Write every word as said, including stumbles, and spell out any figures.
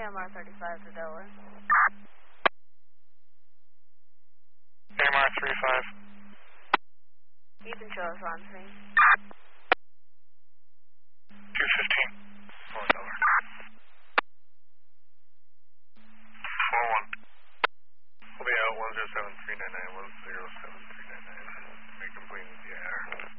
M R thirty-five for Delaware. M R thirty-five. You can show us on scene. two fifteen. four Delaware. four one. We'll be out one zero seven three nine nine, one zero seven three nine nine. Reconvene with the air.